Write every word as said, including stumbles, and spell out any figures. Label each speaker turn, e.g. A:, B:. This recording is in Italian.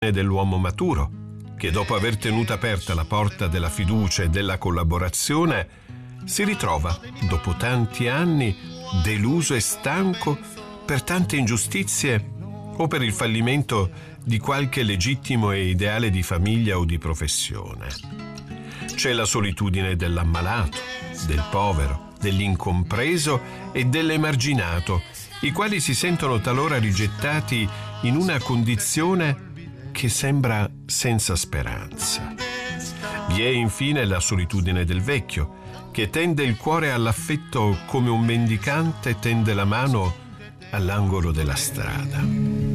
A: dell'uomo maturo, che dopo aver tenuto aperta la porta della fiducia e della collaborazione, si ritrova, dopo tanti anni, deluso e stanco per tante ingiustizie o per il fallimento di qualche legittimo e ideale di famiglia o di professione. C'è la solitudine dell'ammalato, del povero, dell'incompreso e dell'emarginato, i quali si sentono talora rigettati in una condizione che sembra senza speranza. Vi è infine la solitudine del vecchio, che tende il cuore all'affetto come un mendicante tende la mano all'angolo della strada.